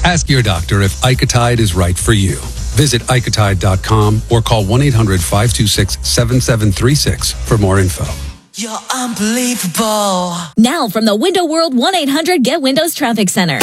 Ask your doctor if Icotide is right for you. Visit Icotide.com or call 1-800-526-7736 for more info. You're unbelievable. Now from the Window World 1-800-GET-WINDOWS Traffic Center.